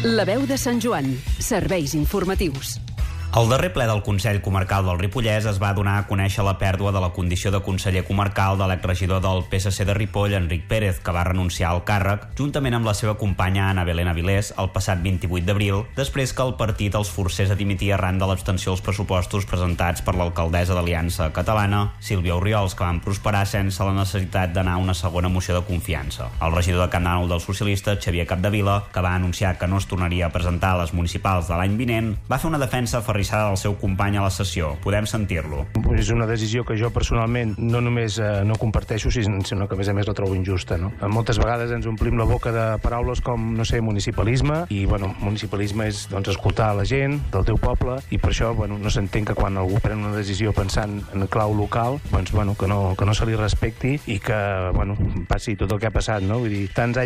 La veu de Sant Joan. Serveis informatius. Al darrer ple del Consell Comarcal del Ripollès es va donar a conèixer la pèrdua de la condició de conseller comarcal de l'exregidor del PSC de Ripoll, Enric Pérez, que va renunciar al càrrec, juntament amb la seva companya Ana Belén Avilés, el passat 28 d'abril, després que el partit els forcés a dimitir arran de l'abstenció als pressupostos presentats per l'alcaldessa d'Aliança Catalana, Sílvia Orriols, que van prosperar sense la necessitat d'anar a una segona moció de confiança. El regidor de Can Dànol dels socialistes, Xavier Capdevila, que va anunciar que no es tornaria a presentar a les municipals de l'any vinent, va fer una defensa aferrissada del seu company a la sessió. Podem sentir-lo. És una decisió que jo personalment no només no comparteixo, sinó que a més la trobo injusta. No? Moltes vegades ens omplim la boca de paraules com, no sé, municipalisme, i municipalisme és escoltar la gent del teu poble, i per això no s'entén que quan algú pren una decisió pensant en clau local, que no se li respecti i que passi tot el que ha passat. No? Vull dir, tants anys